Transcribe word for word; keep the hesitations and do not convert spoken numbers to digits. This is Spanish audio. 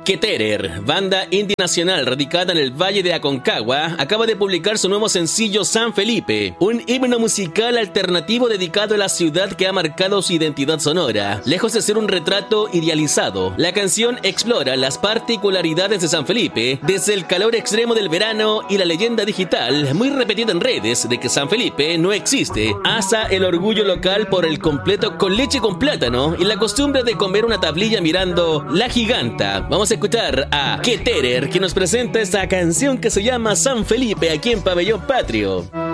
Keterer, banda indie nacional radicada en el Valle de Aconcagua, acaba de publicar su nuevo sencillo San Felipe, un himno musical alternativo dedicado a la ciudad que ha marcado su identidad sonora. Lejos de ser un retrato idealizado, la canción explora las particularidades de San Felipe, desde el calor extremo del verano y la leyenda digital, muy repetida en redes, de que San Felipe no existe, hasta el orgullo local por el completo con leche con plátano y la costumbre de comer una tablilla mirando La Giganta. Vamos a escuchar a Keterer, que nos presenta esta canción que se llama San Felipe aquí en Pabellón Patrio.